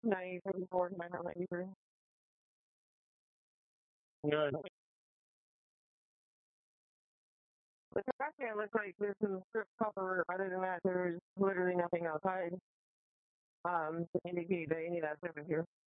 90, 34, 93. Good. The trash can looks like there's some strip cover. Other than that, there's literally nothing outside to indicate that any of that stuff is here.